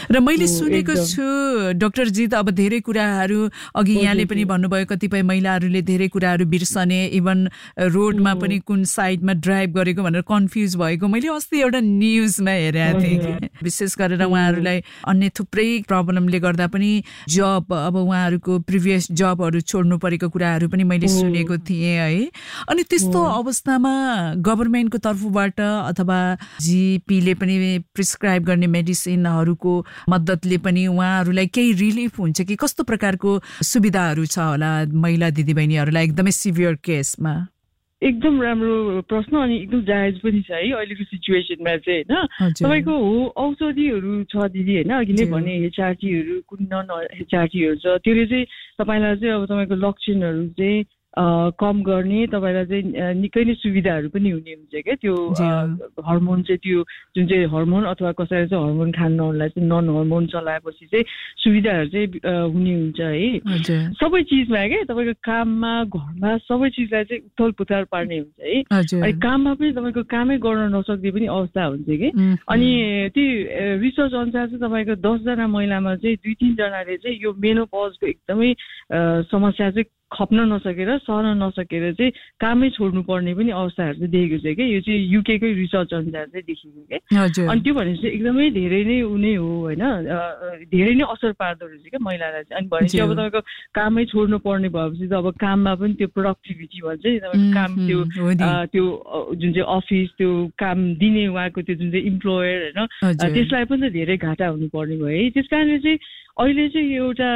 र मैले सुनेको छु डाक्टर जी त अब धेरै कुराहरू अघि यहाँले पनि भन्नुभयो कतिपय महिलाहरूले धेरै कुराहरू बिर्सने इभन रोडमा पनि कुन साइडमा ड्राइभ गरेको भनेर कन्फ्युज भएको मैले अस्ति एउटा न्युजमा हेरेको थिएँ विशेष गरेर उहाँहरूलाई अन्य थुप्रै प्रब्लमले गर्दा पनि जब अब उहाँहरूको प्रिभियस जबहरू छोड्नु परेको कुराहरू पनि मैले सुनेको थिएँ है अनि त्यस्तो अवस्थामा गभर्नमेन्टको तर्फबाट अथवा जीपीले पनि प्रिस्क्राइब गर्ने मेडिसिनहरूको मद्दतले पनि उहाँहरूलाई केही रिलिफ हुन्छ कि कस्तो प्रकारको सुविधाहरू छ होला महिला दिदीबहिनीहरूलाई एकदमै सिभियर केसमा एकदम राम्रो प्रश्न अनि एकदम जायज पनि छ है अहिलेको सिचुएसनमा चाहिँ होइन तपाईँको औषधिहरू छ दिदी होइन अघि नै भने एचआरटीहरू कुन नन एचआरटीहरू छ त्यसले चाहिँ तपाईँलाई चाहिँ अब तपाईँको लक्षणहरू चाहिँ कम गर्ने तपाईँलाई चाहिँ निकै नै सुविधाहरू पनि हुने हुन्छ क्या त्यो हर्मोन चाहिँ त्यो जुन चाहिँ हर्मोन अथवा कसैले चाहिँ हर्मोन खान नहुनलाई चाहिँ नन हर्मोन चलाएपछि चाहिँ सुविधाहरू चाहिँ हुने हुन्छ है सबै चिजमा क्या तपाईँको काममा घरमा सबै चिजलाई चाहिँ उथल पुथल पार्ने हुन्छ है अनि काममा पनि तपाईँको कामै गर्न नसक्ने पनि अवस्था हुन्छ कि अनि ती रिसर्च अनुसार चाहिँ तपाईँको 10जना महिलामा चाहिँ 2-3 जनाले चाहिँ यो मेनोपजको एकदमै समस्या चाहिँ खप्न नसकेर सहन नसकेर चाहिँ कामै छोड्नु पर्ने पनि अवस्थाहरू चाहिँ देखेको छ क्या यो चाहिँ युकेकै रिसर्च अनुसार चाहिँ देखिएको क्या अनि त्यो भनेपछि एकदमै धेरै नै उनी हो होइन धेरै नै असर पार्दो रहेछ क्या महिलालाई चाहिँ अनि भनेपछि अब तपाईँको कामै छोड्नु पर्ने भएपछि त अब काममा पनि त्यो प्रोडक्टिभिटी भन्छ नि तपाईँको काम त्यो जुन चाहिँ अफिस त्यो काम दिने उहाँको त्यो जुन चाहिँ इम्प्लोयर होइन त्यसलाई पनि त धेरै घाटा हुनुपर्ने भयो है त्यस कारणले चाहिँ अहिले चाहिँ एउटा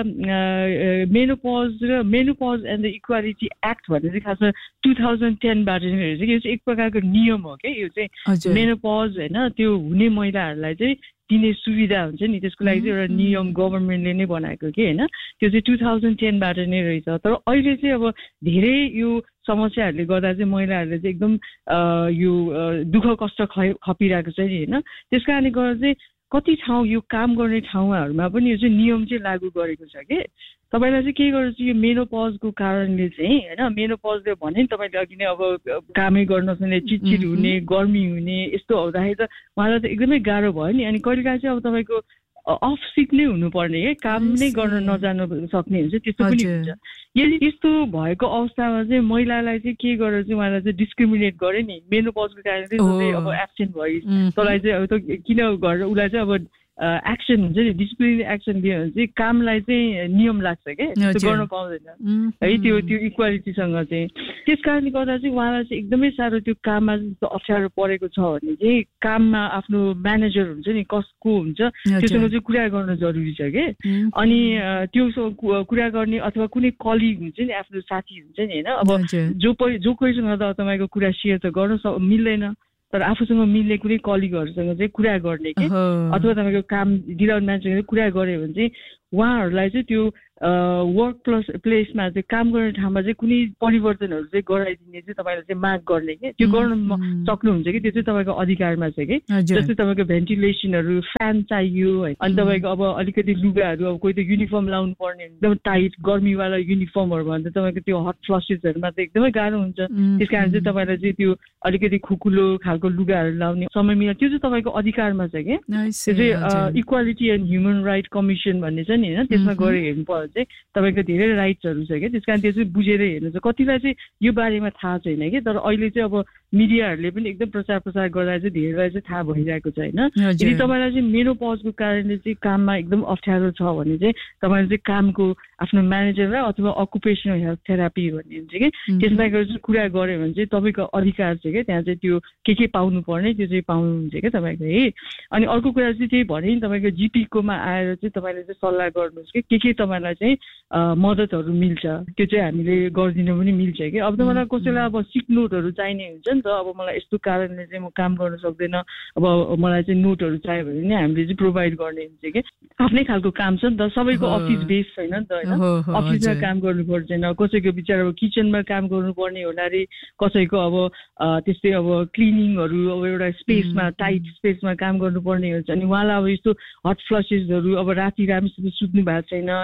menopause and the equality act भन्ने चाहिँ खासमा 2010बाट नै रहेछ कि यो चाहिँ एक प्रकारको नियम हो क्या यो चाहिँ मेनोपज होइन त्यो हुने महिलाहरूलाई चाहिँ दिने सुविधा हुन्छ नि त्यसको लागि चाहिँ एउटा नियम गभर्मेन्टले नै बनाएको कि होइन त्यो चाहिँ 2010बाट नै रहेछ तर अहिले चाहिँ अब धेरै यो समस्याहरूले गर्दा चाहिँ महिलाहरूले चाहिँ एकदम यो दुःख कष्ट खपिरहेको छ नि होइन त्यस कारणले गर्दा चाहिँ कति ठाउँ यो काम गर्ने ठाउँहरूमा पनि यो चाहिँ नियम चाहिँ लागू गरेको छ कि तपाईँलाई चाहिँ के गर्छ यो मेनोपजको कारणले चाहिँ होइन मेनोपजले भने नि तपाईँले अघि नै अब कामै गर्न नसक्ने चिडचिड हुने गर्मी हुने यस्तो हुँदाखेरि त उहाँलाई त एकदमै गाह्रो भयो नि अनि कहिलेकाहीँ चाहिँ अब तपाईँको अफ सिक नै हुनुपर्ने है काम नै गर्न नजानु सक्ने हुन्छ त्यस्तो पनि हुन्छ यदि यस्तो भएको अवस्थामा चाहिँ महिलालाई चाहिँ के गरेर चाहिँ उहाँलाई चाहिँ डिस्क्रिमिनेट गरे नि मेनोपजको कारणले चाहिँ अब एब्सेन्ट भयो तँलाई चाहिँ अब त किन गरेर उसलाई चाहिँ अब एक्सन हुन्छ नि डिसिप्लिन एक्सन दियो भने चाहिँ कामलाई चाहिँ नियम लाग्छ क्या त्यो गर्न पाउँदैन है त्यो इक्वालिटीसँग चाहिँ त्यस कारणले गर्दा चाहिँ उहाँलाई चाहिँ एकदमै साह्रो त्यो काममा जस्तो अप्ठ्यारो परेको छ भने चाहिँ काममा आफ्नो म्यानेजर हुन्छ नि कसको हुन्छ त्योसँग चाहिँ कुरा गर्न जरुरी छ कि अनि त्यो कुरा गर्ने अथवा कुनै कलिग हुन्छ नि आफ्नो साथी हुन्छ नि होइन अब जो कोहीसँग त तपाईँको कुरा सेयर त गर्न मिल्दैन तर आफूसँग मिल्ने कुनै कलिगहरूसँग चाहिँ कुरा गर्ने कि अथवा तपाईँको काम दिलाउने मान्छेसँग कुरा गऱ्यो भने चाहिँ उहाँहरूलाई चाहिँ त्यो वर्क प्लेसमा चाहिँ काम गर्ने ठाउँमा चाहिँ कुनै परिवर्तनहरू चाहिँ गराइदिने चाहिँ तपाईँले चाहिँ माग गर्ने कि त्यो गर्न सक्नुहुन्छ कि त्यो चाहिँ तपाईँको अधिकारमा छ कि जस्तै तपाईँको भेन्टिलेसनहरू फ्यान चाहियो अनि तपाईँको अब अलिकति लुगाहरू अब कोही त युनिफर्म लाउनु पर्ने एकदम टाइट गर्मीवाला युनिफर्महरू भन्दा तपाईँको त्यो हट फ्लसेसहरूमा त एकदमै गाह्रो हुन्छ त्यस कारण चाहिँ तपाईँलाई चाहिँ त्यो अलिकति खुकुलो खालको लुगाहरू लाउने समय मिल्छ त्यो चाहिँ तपाईँको अधिकारमा छ कि त्यो चाहिँ equality and human right commission भन्ने छ नि होइन त्यसमा गएर हेर्नु पर्छ चाहिँ तपाईँको धेरै राइट्सहरू छ क्या त्यस कारण त्यो चाहिँ बुझेर हेर्नु छ कतिलाई चाहिँ यो बारेमा थाहा छैन कि तर अहिले चाहिँ अब मिडियाहरूले पनि एकदम प्रचार गर्दा चाहिँ धेरैलाई चाहिँ थाहा भइरहेको छ होइन यदि तपाईँलाई चाहिँ मेनोपजको कारणले चाहिँ काममा एकदम अप्ठ्यारो छ भने चाहिँ तपाईँले चाहिँ कामको आफ्नो म्यानेजरलाई अथवा अकुपेसनल हेल्थ थेरापी भन्ने हुन्छ कि त्यसमा गएर चाहिँ कुरा गऱ्यो भने चाहिँ तपाईँको अधिकार छ क्या त्यहाँ चाहिँ त्यो के पाउनु पर्ने त्यो चाहिँ पाउनुहुन्छ क्या तपाईँको है अनि अर्को कुरा चाहिँ त्यही भने नि तपाईँको जिपीकोमा आएर चाहिँ तपाईँले चाहिँ सल्लाह गर्नुहोस् कि के तपाईँलाई चाहिँ मद्दतहरू मिल्छ त्यो चाहिँ हामीले गरिदिनु पनि मिल्छ कि अब त मलाई कसैलाई अब सिक नोटहरू चाहिने हुन्छ नि त अब मलाई यस्तो कारणले चाहिँ म काम गर्न सक्दैन अब मलाई चाहिँ नोटहरू चाहियो भने नि हामीले चाहिँ प्रोभाइड गर्ने हुन्छ कि आफ्नै खालको काम छ नि त सबैको अफिस बेस छैन नि त होइन अफिसमा काम गर्नु पर्दैन कसैको बिचार अब किचनमा काम गर्नुपर्ने होला रे कसैको अब त्यस्तै अब क्लिनिङहरू अब एउटा स्पेसमा टाइट स्पेसमा काम गर्नुपर्ने हुन्छ अनि उहाँलाई अब यस्तो हट फ्लसेसहरू अब राति राम्रोसँग सुत्नु भएको छैन होइन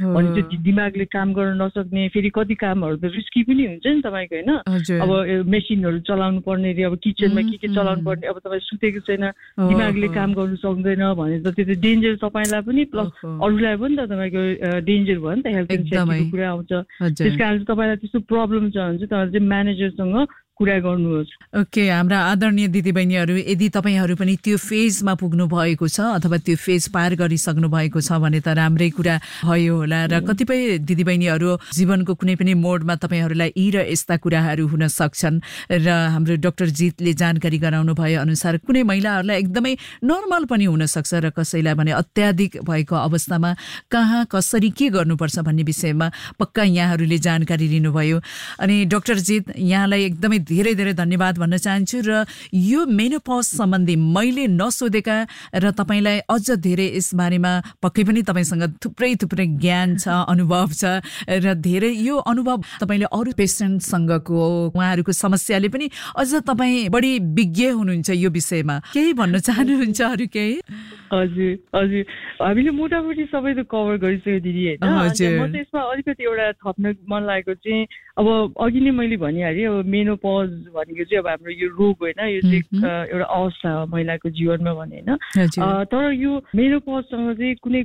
भने त्यो दिमागले काम गर्न नसक्ने, फेरि कति कामहरू त रिस्की पनि हुन्छ नि तपाईँको होइन। अब मेसिनहरू चलाउनु पर्ने, अब किचनमा के चलाउनु पर्ने, अब तपाईँ सुतेको छैन, दिमागले काम गर्नु सक्दैन भने त त्यो त डेन्जर तपाईँलाई पनि प्लस अरूलाई पनि त तपाईँको डेन्जर भयो नि त, हेल्थ एन्ड सेफ्टीको कुरा आउँछ। त्यस कारण चाहिँ तपाईँलाई त्यस्तो प्रब्लम छ भने चाहिँ तपाईँले चाहिँ म्यानेजरसँग कुरा गर्नुहोस्। ओके, हाम्रा आदरणीय दिदीबहिनीहरू, यदि तपाईँहरू पनि त्यो फेजमा पुग्नु भएको छ अथवा त्यो फेज पार गरिसक्नु भएको छ भने त राम्रै कुरा भयो होला। र कतिपय दिदीबहिनीहरू जीवनको कुनै पनि मोडमा तपाईँहरूलाई यी र यस्ता कुराहरू हुन सक्छन् र हाम्रो डाक्टर जितले जानकारी गराउनु भए अनुसार कुनै महिलाहरूलाई एकदमै नर्मल पनि हुनसक्छ र कसैलाई भने अत्याधिक भएको अवस्थामा कहाँ कसरी के गर्नुपर्छ भन्ने विषयमा पक्का यहाँहरूले जानकारी लिनुभयो। अनि डाक्टर जित, यहाँलाई एकदमै धेरै धेरै धन्यवाद भन्न चाहन्छु। र यो मेनोपज सम्बन्धी मैले नसोधेका र तपाईँलाई अझ धेरै यस बारेमा पक्कै पनि तपाईँसँग थुप्रै ज्ञान छ, अनुभव छ र धेरै यो अनुभव तपाईँले अरू पेसेन्टसँगको उहाँहरूको समस्याले पनि अझ तपाईँ बढी विज्ञ हुनुहुन्छ यो विषयमा, केही भन्न चाहनुहुन्छ अरू केही? हजुर हजुर, हामीले मोटामोटी सबै त कभर गरिसक्यो दिदी होइन। म चाहिँ यसमा अलिकति एउटा थप्न मन लागेको चाहिँ, अब अघि नै मैले भनिहालेँ, अब मेनोपज भनेको चाहिँ अब हाम्रो यो रोग होइन, यो चाहिँ एउटा अवस्था हो महिलाको जीवनमा भने होइन। तर यो मेनोपजसँग चाहिँ कुनै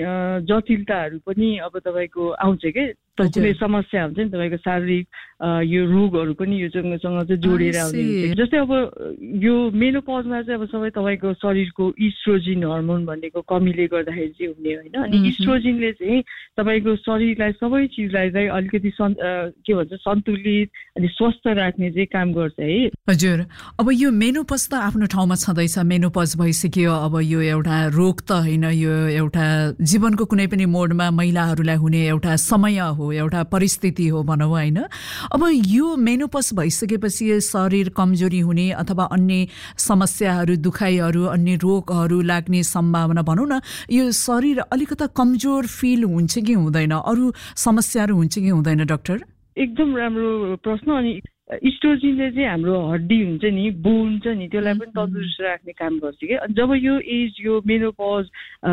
जटिलताहरू पनि अब तपाईँको आउँछ कि, कुनै समस्या हुन्छ नि तपाईँको शारीरिक यो रोगहरू पनि योसँग चाहिँ जोडेर आउने। जस्तै अब यो मेनोपजमा चाहिँ अब सबै तपाईँको शरीरको इस्ट्रोजिन हर्मोन भनेको कमीले गर्दाखेरि चाहिँ हुने होइन। अनि इस्ट्रोजिनले चाहिँ तपाईँको शरीरलाई सबै चिजलाई चाहिँ अलिकति के भन्छ सन्तुलित अनि स्वस्थ राख्ने चाहिँ काम गर्छ है। हजुर, अब यो मेनोपज त आफ्नो ठाउँमा छँदैछ, मेनोपज भइसक्यो, अब यो एउटा रोग त होइन, यो एउटा जीवनको कुनै पनि मोडमा महिलाहरूलाई हुने एउटा समय हो, एउटा परिस्थिति हो भनौँ होइन। अब यो मेनोपज भइसकेपछि शरीर कमजोरी हुने अथवा अन्य समस्याहरू, दुखाइहरू, अन्य रोगहरू लाग्ने सम्भावना भनौँ न, यो शरीर अलिकता कमजोर फिल हुन्छ कि हुँदैन, अरू समस्याहरू हुन्छ कि हुँदैन डाक्टर? एकदम राम्रो प्रश्न। अनि इस्ट्रोजिनले चाहिँ हाम्रो हड्डी हुन्छ नि, बोन छ नि, त्यसलाई पनि तन्दुरुस्त राख्ने काम गर्छ कि। अनि जब यो एज यो मेनोपज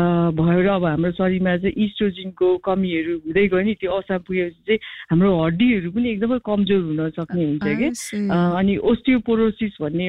भएर अब हाम्रो शरीरमा चाहिँ इस्ट्रोजिनको कमीहरू हुँदै गयो नि, त्यो अवस्था पुगेपछि चाहिँ हाम्रो हड्डीहरू पनि एकदमै कमजोर हुन सक्ने हुन्छ कि। अनि ओस्टियोपोरोसिस भन्ने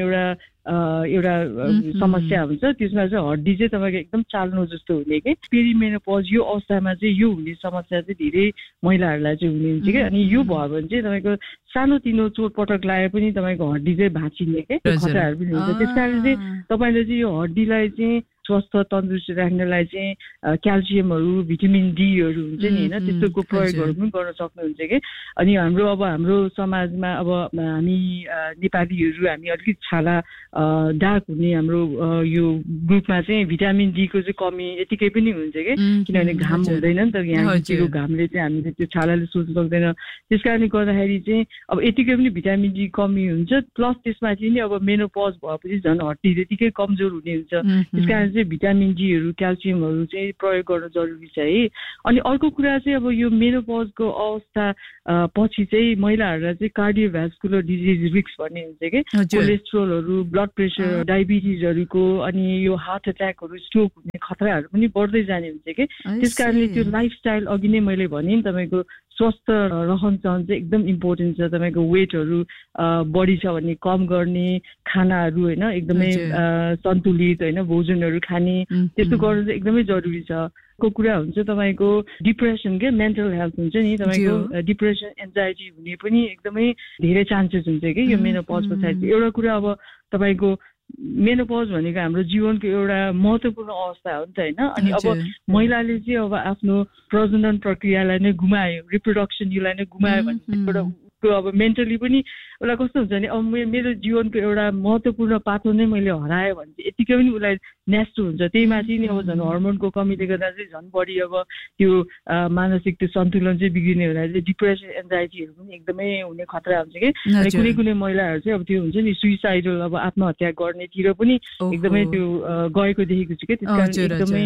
एउटा समस्या हुन्छ, त्यसमा चाहिँ हड्डी चाहिँ तपाईँको एकदम चाल्नो जस्तो हुने कि। पेरिमेनोपज यो अवस्थामा चाहिँ यो हुने समस्या चाहिँ धेरै महिलाहरूलाई चाहिँ हुने हुन्छ कि। अनि यो भयो भने चाहिँ तपाईँको सानोतिनो चोटपटक लाए पनि तपाईँको हड्डी चाहिँ भाँचिने के खतराहरू पनि हुन्छ। त्यस कारण चाहिँ तपाईँले चाहिँ यो हड्डीलाई चाहिँ स्वस्थ तन्दुरुस्त राख्नलाई चाहिँ क्याल्सियमहरू, भिटामिन डीहरू हुन्छ नि होइन, त्यस्तोको प्रयोगहरू पनि गर्न सक्नुहुन्छ कि। अनि हाम्रो समाजमा अब हामी नेपालीहरू हामी अलिकति छाला डार्क हुने हाम्रो यो ग्रुपमा चाहिँ भिटामिन डीको चाहिँ कमी यतिकै पनि हुन्छ कि, किनभने घाम हुँदैन नि त, यहाँ घामले चाहिँ हामीले त्यो छालाले सोच्नु सक्दैन। त्यस कारणले गर्दाखेरि चाहिँ अब यतिकै पनि भिटामिन डी कमी हुन्छ, प्लस त्यसमाथि नि अब मेनोपज भएपछि झन् हड्डी त्यतिकै कमजोर हुने हुन्छ। त्यस कारण चाहिँ भिटामिन डीहरू, क्याल्सियमहरू चाहिँ प्रयोग गर्न जरुरी छ है। अनि अर्को कुरा चाहिँ अब यो मेनोपजको अवस्था पछि चाहिँ महिलाहरूलाई चाहिँ कार्डियोभ्यास्कुलर डिजिज रिस्क भन्ने हुन्छ कि, कोलेस्ट्रोलहरू, ब्लड प्रेसर, डायबिटिजहरूको, अनि यो हार्ट एट्याकहरू, स्ट्रोक हुने खतराहरू पनि बढ्दै जाने हुन्छ कि। त्यस कारणले त्यो लाइफस्टाइल अघि नै मैले भने नि तपाईँको स्वस्थ रहन सहन चाहिँ एकदम इम्पोर्टेन्ट छ। तपाईँको वेटहरू बढी छ भने कम गर्ने, खानाहरू होइन एकदमै सन्तुलित होइन भोजनहरू खाने, त्यस्तो गर्नु चाहिँ एकदमै जरुरी छ। को कुरा हुन्छ तपाईँको डिप्रेसन के मेन्टल हेल्थ हुन्छ नि, तपाईँको डिप्रेसन एन्जाइटी हुने पनि एकदमै धेरै चान्सेस हुन्छ कि यो मेनोपजको साइड। एउटा कुरा अब तपाईँको मेनोपज भनेको हाम्रो जीवनको एउटा महत्त्वपूर्ण अवस्था हो नि त होइन। अनि अब महिलाले चाहिँ अब आफ्नो प्रजनन प्रक्रियालाई नै गुमायो, रिप्रोडक्सन यसलाई नै गुमायो भने अब मेन्टली पनि उसलाई कस्तो हुन्छ भने अब मेरो जीवनको एउटा महत्त्वपूर्ण पाटो नै मैले हराएँ भने चाहिँ यतिकै पनि उसलाई न्यास्टो हुन्छ। त्यही माथि नै अब झन् हर्मोनको कमीले गर्दा चाहिँ झन् बढी अब त्यो मानसिक त्यो सन्तुलन चाहिँ बिग्रिने हुँदा चाहिँ डिप्रेसन एन्जाइटीहरू पनि एकदमै हुने खतरा हुन्छ कि। कुनै कुनै महिलाहरू चाहिँ अब त्यो हुन्छ नि सुइसाइडल अब आत्महत्या गर्नेतिर पनि एकदमै त्यो गएको देखेको छु कि। त्यस कारण एकदमै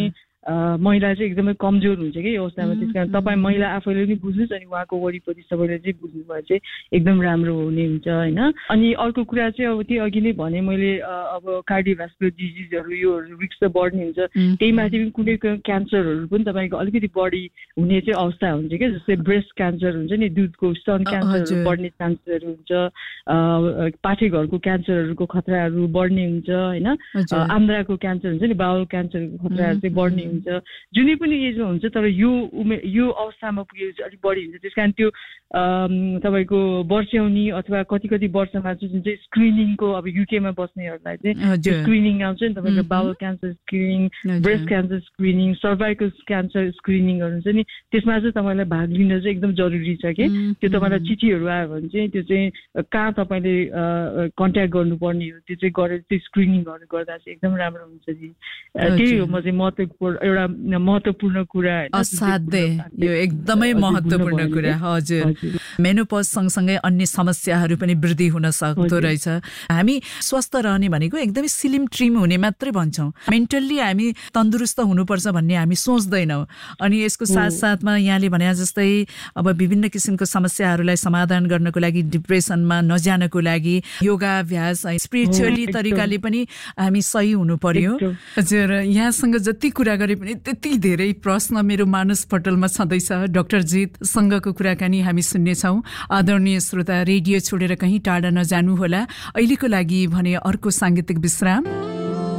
महिला चाहिँ एकदमै कमजोर हुन्छ कि यो अवस्थामा। त्यस कारण तपाईँ महिला आफैले पनि बुझ्नुहोस् अनि उहाँको वरिपरि सबैले चाहिँ बुझ्नुभयो चाहिँ एकदम राम्रो हुने हुन्छ होइन। अनि अर्को कुरा चाहिँ अब त्यो अघि नै भने मैले अब कार्डियोभास्कुलर डिजिजहरू यो रिस्क त बढ्ने हुन्छ, त्यही माथि पनि कुनै क्यान्सरहरू पनि तपाईँको अलिकति बढी हुने चाहिँ अवस्था हुन्छ क्या। जस्तै ब्रेस्ट क्यान्सर हुन्छ नि, दुधको स्तन क्यान्सरहरू बढ्ने चान्सेसहरू हुन्छ, पाठेघरको क्यान्सरहरूको खतराहरू बढ्ने हुन्छ होइन, आन्द्राको क्यान्सर हुन्छ नि, बाउल क्यान्सरको खतराहरू चाहिँ बढ्ने हुन्छ। जुनै पनि एजमा हुन्छ तर यो अवस्थामा पुगेपछि अलिक बढी हुन्छ। त्यस कारण त्यो तपाईँको वर्ष्याउनी अथवा कति वर्षमा जुन चाहिँ स्क्रिनिङको अब युकेमा बस्नेहरूलाई चाहिँ त्यो स्क्रिनिङ आउँछ नि तपाईँको, bowl cancer screening, breast cancer screening, cervical cancer स्क्रिनिङहरू हुन्छ नि, त्यसमा चाहिँ तपाईँलाई भाग लिन चाहिँ एकदम जरुरी छ कि। त्यो तपाईँलाई चिठीहरू आयो भने चाहिँ त्यो चाहिँ कहाँ तपाईँले कन्ट्याक्ट गर्नुपर्ने हो त्यो चाहिँ गरेर त्यो स्क्रिनिङहरू गर्दा चाहिँ एकदम राम्रो हुन्छ जी। त्यही हो म चाहिँ महत्त्वपूर्ण कुरा होइन। असाध्यै यो एकदमै महत्त्वपूर्ण कुरा। हजुर, मेनोपज सँगसँगै अन्य समस्याहरू पनि वृद्धि हुन सक्दो रहेछ। हामी स्वस्थ रहने भनेको एकदमै स्लिम ट्रिम हुने मात्रै भन्छौँ, मेन्टल्ली हामी तन्दुरुस्त हुनुपर्छ भन्ने हामी सोच्दैनौँ। अनि यसको साथसाथमा यहाँले भने जस्तै अब विभिन्न किसिमको समस्याहरूलाई समाधान गर्नको लागि, डिप्रेसनमा नजानको लागि योगाभ्यास स्पिरिचुअली तरिकाले पनि हामी सही हुनु पर्यो। हजुर, यहाँसँग जति कुरा गरे पनि त्यति धेरै प्रश्न मेरो मानस पटलमा छँदैछ। डाक्टर जितसँगको कुराकानी हामी सुन्नेछौँ। आदरणीय श्रोता, रेडियो छोडेर कहीँ टाढा नजानुहोला। अहिलेको लागि भने अर्को साङ्गीतिक विश्राम।